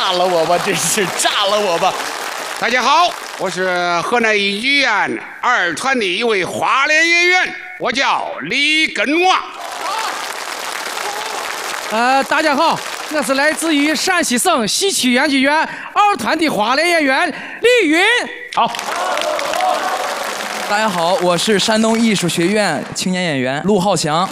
炸了我吧，真是炸了我吧！ 大家好，我是河南医院二团的一位花脸演员，我叫李根娃。 大家好，我是来自于陕西省戏曲演剧院二团的花脸演员李云。 好。 大家好，我是山东艺术学院青年演员陆浩翔。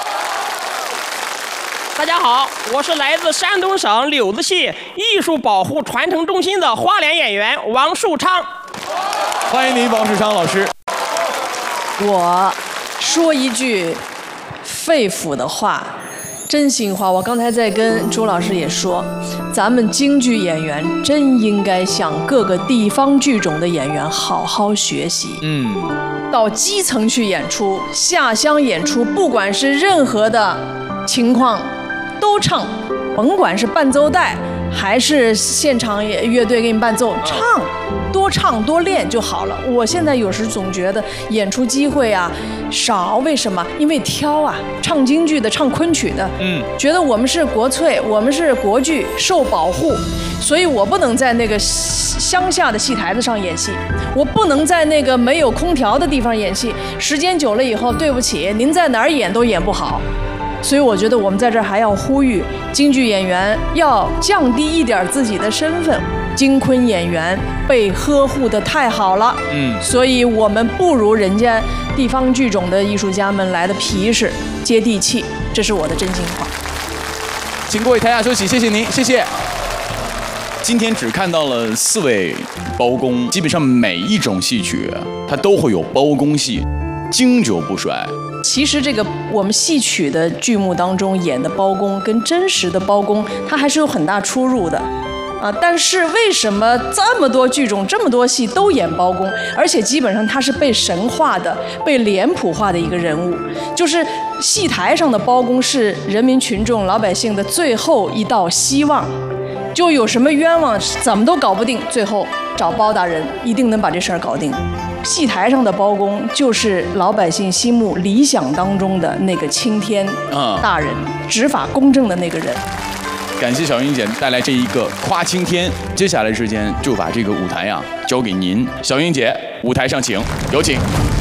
大家好，我是来自山东省柳子戏艺术保护传承中心的花脸演员王树昌。 欢迎您，王树昌老师。 我说一句肺腑的话，真心话。我刚才在跟朱老师也说，咱们京剧演员真应该向各个地方剧种的演员好好学习。到基层去演出，下乡演出，不管是任何的情况都唱，甭管是伴奏带还是现场乐队给你伴奏，唱多练就好了。我现在有时总觉得演出机会啊少，为什么？因为挑啊，唱京剧的、唱昆曲的，觉得我们是国粹，我们是国剧，受保护，所以我不能在那个乡下的戏台子上演戏，我不能在那个没有空调的地方演戏。时间久了以后，对不起，您在哪儿演都演不好。所以我觉得我们在这儿还要呼吁京剧演员要降低一点自己的身份。京昆演员被呵护得太好了，所以我们不如人家地方剧种的艺术家们来的皮实接地气，这是我的真心话。 请各位台下休息，谢谢您，谢谢。今天只看到了4位包公，基本上每一种戏曲它都会有包公戏，经久不衰。 其实这个我们戏曲的剧目当中演的包公跟真实的包公，它还是有很大出入的。但是为什么这么多剧种、这么多戏都演包公，而且基本上他是被神化的、被脸谱化的一个人物？就是戏台上的包公是人民群众、老百姓的最后一道希望，就有什么冤枉怎么都搞不定，最后找包大人一定能把这事儿搞定。戏台上的包公就是老百姓心目理想当中的那个青天大人，执法公正的那个人。 感谢小英姐带来这一个夸青天，接下来时间就把这个舞台交给您，小英姐，舞台上请，有请。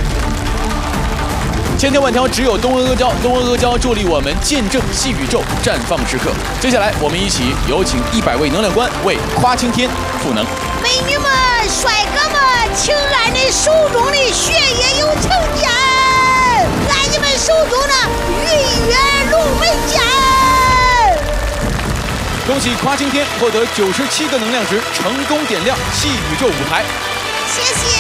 千挑万挑，只有东阿阿胶，东阿阿胶助力我们见证戏宇宙绽放时刻。接下来我们一起有请100位能量官为夸青天赋能。 美女们、帅哥们，请按你手中的血液有成见，按你们手中的鱼跃龙门阵。 恭喜夸青天获得97个能量值，成功点亮戏宇宙舞台。 谢谢。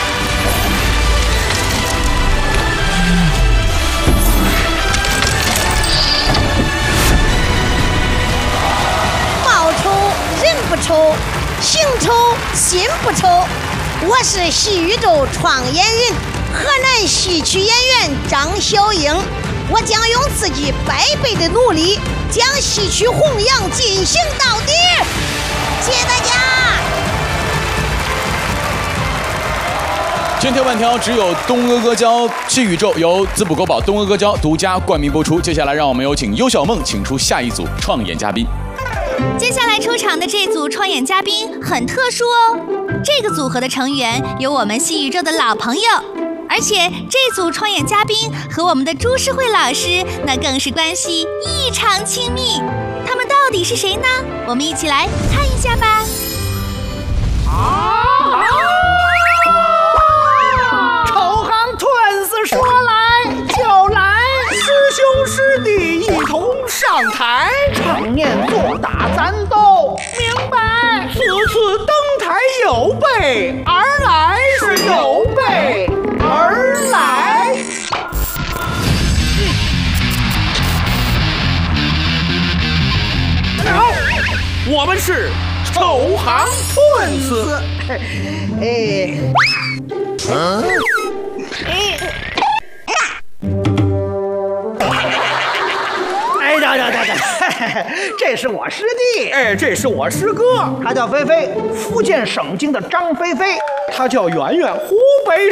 貌丑人不丑，情丑心不丑。我是戏宇宙创演人，河南戏曲演员张小英。我将用自己100倍的努力，将戏曲弘扬进行到底。谢谢大家。 千挑万挑，只有东阿阿胶戏宇宙由滋补国宝东阿阿胶独家冠名播出。接下来，让我们有请优小梦请出下一组创演嘉宾。 接下来出场的这组创演嘉宾很特殊哦，这个组合的成员有我们戏宇宙的老朋友。而且这组创演嘉宾和我们的朱世慧老师那更是关系异常亲密，他们到底是谁呢？我们一起来看一下吧。 臭行屯子说来就来，师兄师弟一同上台，常年做大战斗，明白？此次登台有备而来，是有备而来。好，我们是臭行屯子。这是我师弟，这是我师哥，他叫菲菲，福建省京的张菲菲，他叫圆圆，湖北